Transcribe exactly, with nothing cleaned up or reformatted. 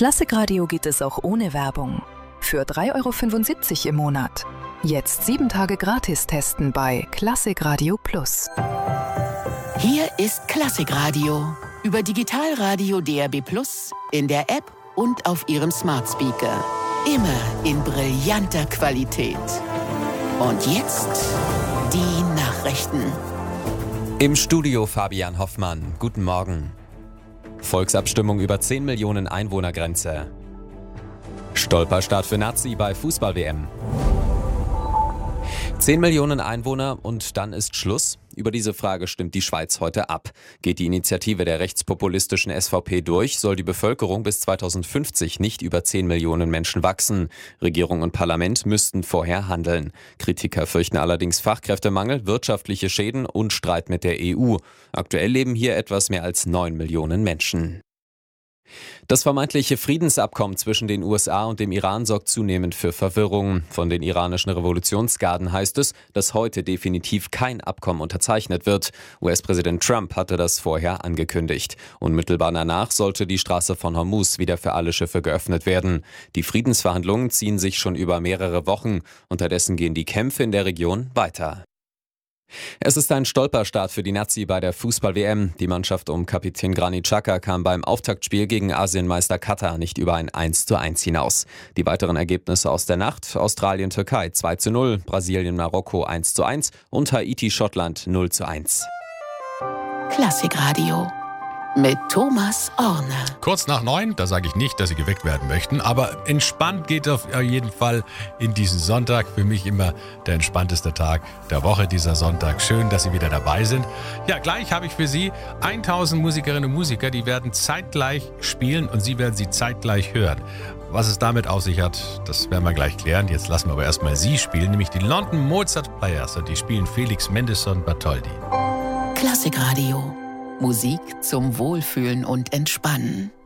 Klassikradio geht es auch ohne Werbung. Für drei Euro fünfundsiebzig im Monat. Jetzt sieben Tage gratis testen bei Klassikradio Plus. Hier ist Klassikradio. Über Digitalradio D A B Plus, in der App und auf Ihrem Smart Speaker. Immer in brillanter Qualität. Und jetzt die Nachrichten. Im Studio Fabian Hoffmann. Guten Morgen. Volksabstimmung über zehn Millionen Einwohnergrenze. Stolperstart für Nazi bei Fußball-W M. zehn Millionen Einwohner und dann ist Schluss? Über diese Frage stimmt die Schweiz heute ab. Geht die Initiative der rechtspopulistischen S V P durch, soll die Bevölkerung bis zweitausendfünfzig nicht über zehn Millionen Menschen wachsen. Regierung und Parlament müssten vorher handeln. Kritiker fürchten allerdings Fachkräftemangel, wirtschaftliche Schäden und Streit mit der E U. Aktuell leben hier etwas mehr als neun Millionen Menschen. Das vermeintliche Friedensabkommen zwischen den U S A und dem Iran sorgt zunehmend für Verwirrung. Von den iranischen Revolutionsgarden heißt es, dass heute definitiv kein Abkommen unterzeichnet wird. U S-Präsident Trump hatte das vorher angekündigt. Unmittelbar danach sollte die Straße von Hormuz wieder für alle Schiffe geöffnet werden. Die Friedensverhandlungen ziehen sich schon über mehrere Wochen. Unterdessen gehen die Kämpfe in der Region weiter. Es ist ein Stolperstart für die Nazi bei der Fußball-W M. Die Mannschaft um Kapitän Granit Xhaka kam beim Auftaktspiel gegen Asienmeister Katar nicht über ein eins zu eins hinaus. Die weiteren Ergebnisse aus der Nacht: Australien-Türkei zwei zu null, Brasilien-Marokko eins zu eins und Haiti-Schottland null zu eins. Klassikradio mit Thomas Orner. Kurz nach neun, da sage ich nicht, dass Sie geweckt werden möchten, aber entspannt geht auf jeden Fall in diesen Sonntag. Für mich immer der entspannteste Tag der Woche, dieser Sonntag. Schön, dass Sie wieder dabei sind. Ja, gleich habe ich für Sie tausend Musikerinnen und Musiker, die werden zeitgleich spielen und Sie werden sie zeitgleich hören. Was es damit auf sich hat, das werden wir gleich klären. Jetzt lassen wir aber erstmal Sie spielen, nämlich die London Mozart Players, und die spielen Felix Mendelssohn Bartholdy. Klassikradio. Musik zum Wohlfühlen und Entspannen.